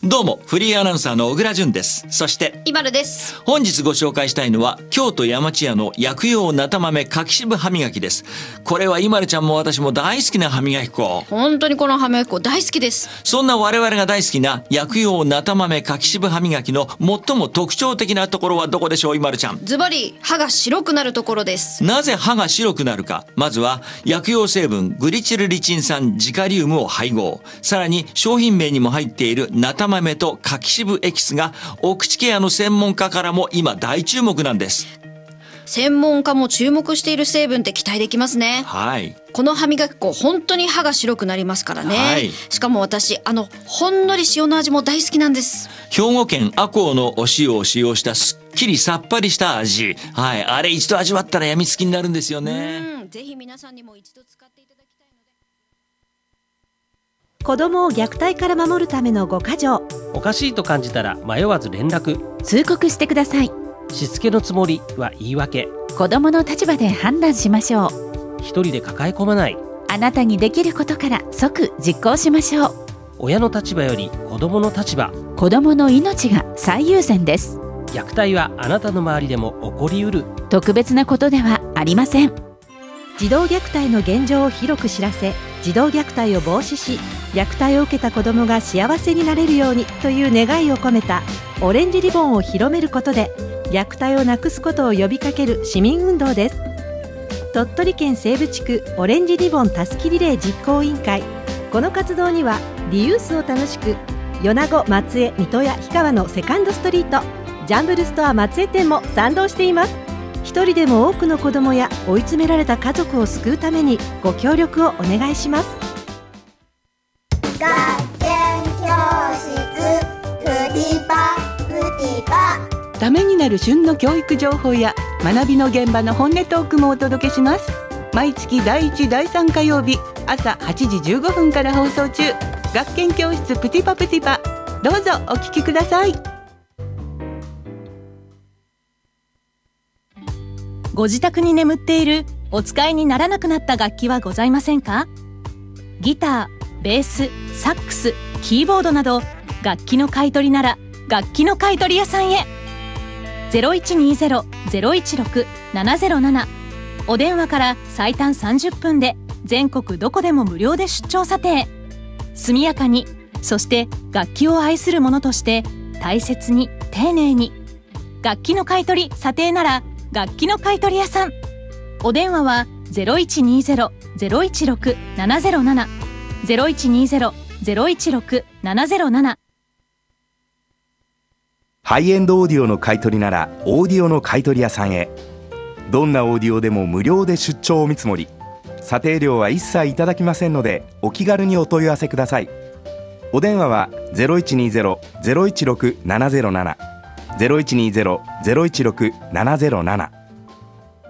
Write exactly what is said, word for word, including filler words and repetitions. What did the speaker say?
どうもフリーアナウンサーの小倉淳です。そしてイバルです。 本日ご紹介したいのは京都山千屋の薬用なた豆柿渋歯磨きです。これはイマルちゃんも私も大好きな歯磨き粉。 本当にこの歯磨き粉大好きです。 そんな我々が大好きな薬用なた豆柿渋歯磨きの最も特徴的なところはどこでしょう、イマルちゃん。 ズバリ歯が白くなるところです。 なぜ歯が白くなるか。まずは薬用成分グリチルリチン酸ジカリウムを配合、さらに商品名にも入っているなた豆と柿渋エキスがお口ケアの専門家からも今大注目なんです。 専門家も注目している成分って期待できますね。 はい。 この歯磨き粉本当に歯が白くなりますからね、 はい、 しかも私あのほんのり塩の味も大好きなんです。 兵庫県赤穂のお塩を使用したすっきりさっぱりした味、はい、あれ一度味わったらやみつきになるんですよね。 うん、ぜひ皆さんにも一度使っていただきたいので。 子どもを虐待から守るためのごか条。 おかしいと感じたら迷わず連絡、 通告してください。 しつけのつもりは言い訳。 子どもの立場で判断しましょう。 一人で抱え込まない。 あなたにできることから即実行しましょう。 親の立場より子どもの立場。 子どもの命が最優先です。 虐待はあなたの周りでも起こりうる。 特別なことではありません。 児童虐待の現状を広く知らせ、児童虐待を防止し、虐待を受けた子どもが幸せになれるようにという願いを込めたオレンジリボンを広めることで、虐待をなくすことを呼びかける市民運動です。鳥取県西部地区オレンジリボンたすきリレー実行委員会、この活動にはリユースを楽しく米子、松江、水戸や氷川のセカンドストリート、ジャンブルストア松江店も賛同しています。一人でも多くの子どもや追い詰められた家族を救うためにご協力をお願いします。 学研教室フリパフリパ、 ためになる旬の教育情報や学びの現場の本音トークもお届けします。毎月だいいちだいさん火曜日朝はちじじゅうごふんから放送中。学研教室プティパプティパ、どうぞお聞きください。 ご自宅に眠っているお使いにならなくなった楽器はございませんか？ギター、ベース、サックス、キーボードなど楽器の買い取りなら楽器の買い取り屋さんへ。 ゼロいちにゼロ ゼロいちろく ななゼロなな お電話から最短さんじゅっぷんで全国どこでも無料で出張査定。速やかに、そして楽器を愛する者として大切に丁寧に。楽器の買い取り査定なら楽器の買い取り屋さん。お電話は ゼロいちにゼロ ゼロいちろく ななゼロなな ゼロいちにゼロ ゼロいちろく ななゼロなな。 ハイエンドオーディオの買い取りならオーディオの買い取り屋さんへ。どんなオーディオでも無料で出張お見積もり、査定料は一切いただきませんのでお気軽にお問い合わせください。お電話は ゼロいちにゼロ ゼロいちろく ななゼロなな ゼロいちにゼロ ゼロいちろく ななゼロなな。